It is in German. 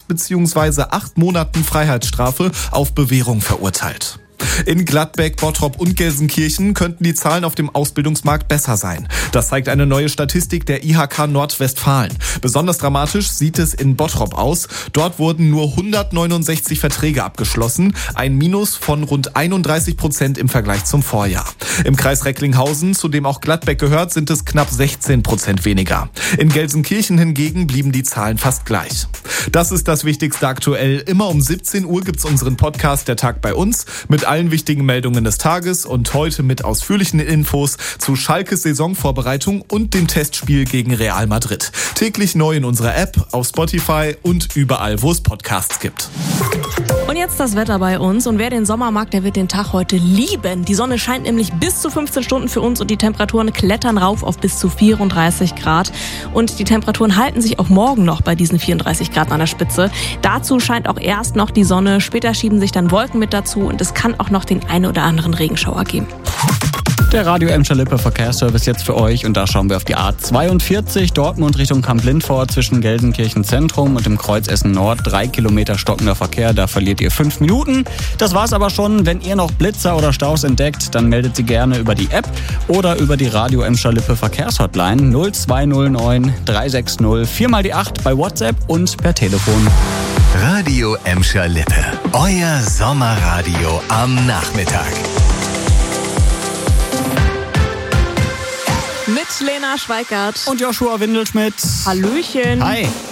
bzw. 8 Monaten Freiheitsstrafe auf Bewährung verurteilt. In Gladbeck, Bottrop und Gelsenkirchen könnten die Zahlen auf dem Ausbildungsmarkt besser sein. Das zeigt eine neue Statistik der IHK Nordwestfalen. Besonders dramatisch sieht es in Bottrop aus. Dort wurden nur 169 Verträge abgeschlossen, ein Minus von rund 31% im Vergleich zum Vorjahr. Im Kreis Recklinghausen, zu dem auch Gladbeck gehört, sind es knapp 16% weniger. In Gelsenkirchen hingegen blieben die Zahlen fast gleich. Das ist das Wichtigste aktuell. Immer um 17 Uhr gibt's unseren Podcast Der Tag bei uns mit allen wichtigen Meldungen des Tages und heute mit ausführlichen Infos zu Schalkes Saisonvorbereitung und dem Testspiel gegen Real Madrid. Täglich neu in unserer App, auf Spotify und überall, wo es Podcasts gibt. Und jetzt das Wetter bei uns. Und wer den Sommer mag, der wird den Tag heute lieben. Die Sonne scheint nämlich bis zu 15 Stunden für uns und die Temperaturen klettern rauf auf bis zu 34 Grad. Und die Temperaturen halten sich auch morgen noch bei diesen 34 Grad an der Spitze. Dazu scheint auch erst noch die Sonne. Später schieben sich dann Wolken mit dazu und es kann auch noch den einen oder anderen Regenschauer geben. Der Radio Emscher-Lippe Verkehrsservice jetzt für euch und da schauen wir auf die A42 Dortmund Richtung Kamp-Lindfort zwischen Gelsenkirchen Zentrum und dem Kreuz Essen Nord. 3 Kilometer stockender Verkehr, da verliert ihr 5 Minuten. Das war's aber schon. Wenn ihr noch Blitzer oder Staus entdeckt, dann meldet sie gerne über die App oder über die Radio Emscher-Lippe Verkehrshotline 0209 360 4x8 bei WhatsApp und per Telefon. Radio Emscher-Lippe, euer Sommerradio am Nachmittag. Mit Lena Schweikart Und Joshua Windelschmidt. Hallöchen. Hi.